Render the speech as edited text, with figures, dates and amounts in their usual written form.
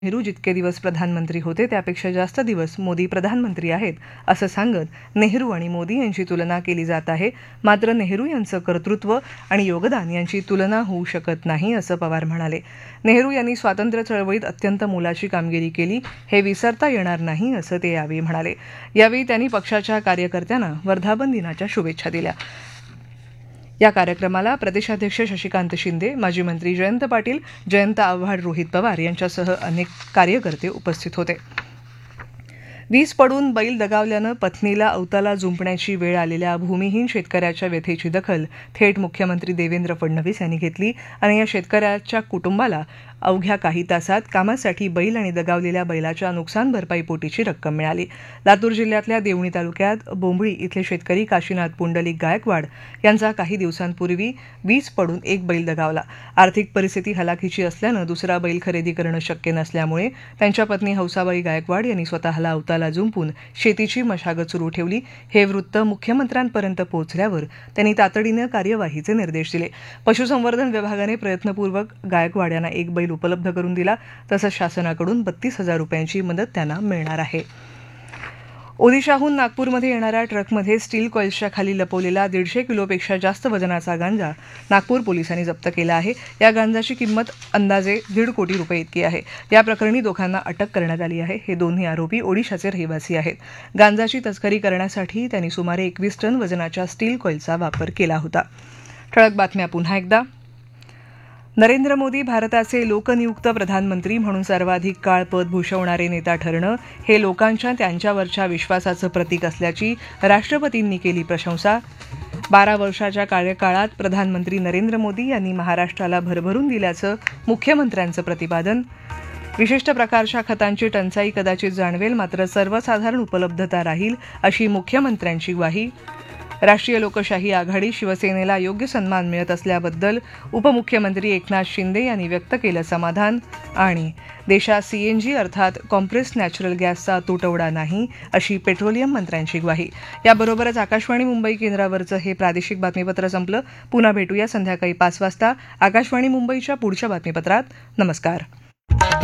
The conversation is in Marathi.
नेहरू जितके दिवस प्रधानमंत्री होते त्यापेक्षा जास्त दिवस मोदी प्रधानमंत्री आहेत असं सांगत नेहरू आणि मोदी यांची तुलना केली जात आहे. मात्र नेहरू यांचं कर्तृत्व आणि योगदान यांची तुलना होऊ शकत नाही असं पवार म्हणाले. नेहरू यांनी स्वातंत्र्य चळवळीत अत्यंत मोलाची कामगिरी केली, हे विसरता येणार नाही असं ते यावेळी म्हणाले. यावेळी त्यांनी पक्षाच्या कार्यकर्त्यांना वर्धापन दिनाच्या शुभेच्छा दिल्या. या कार्यक्रमाला प्रदेशाध्यक्ष शशिकांत शिंदे, माजी मंत्री जयंत पाटील, जयंत आव्हाड, रोहित पवार यांच्यासह अनेक कार्यकर्ते उपस्थित होते. वीज पडून बैल दगावल्यानं पत्नीला अवताला जुंपण्याची वेळ आलेल्या भूमिहीन शेतकऱ्याच्या व्यथेची दखल थेट मुख्यमंत्री देवेंद्र फडणवीस यांनी घेतली आणि या शेतकऱ्याच्या कुटुंबाला अवघ्या काही तासात कामासाठी बैल आणि दगावलेल्या बैलाच्या नुकसान भरपाईपोटीची रक्कम मिळाली. लातूर जिल्ह्यातल्या देवणी तालुक्यात बोंबळी इथले शेतकरी काशीनाथ पुंडलिक गायकवाड यांचा काही दिवसांपूर्वी वीज पडून एक बैल दगावला. आर्थिक परिस्थिती हलाखीची असल्यानं दुसरा बैल खरेदी करणं शक्य नसल्यामुळे त्यांच्या पत्नी हौसाबाई गायकवाड यांनी स्वतःला अवताला जुंपून शेतीची मशागत सुरू ठेवली. हे वृत्त मुख्यमंत्र्यांपर्यंत पोहोचल्यावर त्यांनी तातडीनं कार्यवाहीचे निर्देश दिले. पशुसंवर्धन विभागाने प्रयत्नपूर्वक गायकवाड यांना एक बैल उपलब्ध करून दिला. तसंच शासनाकडून 32,000 रुपयांची मदत त्यांना मिळणार आहे. ओदिशाहून नागपूरमध्ये येणाऱ्या ट्रकमध्ये स्टील कॉईल्सच्या खाली लपवलेला 150 किलोपेक्षा जास्त वजनाचा गांजा नागपूर पोलिसांनी जप्त केला आहे. या गांजाची किंमत अंदाजे 1.5 कोटी रुपये इतकी आहे. या प्रकरणी दोघांना अटक करण्यात आली आहे. हे दोन्ही आरोपी ओडिशाचे रहिवासी आहेत. गांजाची तस्करी करण्यासाठी त्यांनी सुमारे 21 टन वजनाच्या स्टील कॉईलचा वापर केला होता. ठळक बातम्या पुन्हा एकदा. नरेंद्र मोदी भारताचे लोकनियुक्त प्रधानमंत्री म्हणून सर्वाधिक काळ पद भूषवणारे नेता ठरणं हे लोकांच्या त्यांच्यावरच्या विश्वासाचं प्रतीक असल्याची राष्ट्रपतींनी केली प्रशंसा. 12 वर्षाच्या कार्यकाळात प्रधानमंत्री नरेंद्र मोदी यांनी महाराष्ट्राला भरभरून दिल्याचं मुख्यमंत्र्यांचं प्रतिपादन. विशिष्ट प्रकारच्या खतांची टंचाई कदाचित जाणवेल, मात्र सर्वसाधारण उपलब्धता राहील अशी मुख्यमंत्र्यांची ग्वाही. राष्ट्रीय लोकशाही आघाडी शिवसेनेला योग्य सन्मान मिळत असल्याबद्दल उपमुख्यमंत्री एकनाथ शिंदे यांनी व्यक्त केलं समाधान. आणि देशात सीएनजी अर्थात कॉम्प्रेस्ड नॅचरल गॅसचा तुटवडा नाही अशी पेट्रोलियम मंत्र्यांची ग्वाही. याबरोबरच आकाशवाणी मुंबई केंद्रावरचं हे प्रादेशिक बातमीपत्र संपलं. पुन्हा भेटूया संध्याकाळी 5 वाजता आकाशवाणी मुंबईच्या पुढच्या बातमीपत्रात. नमस्कार.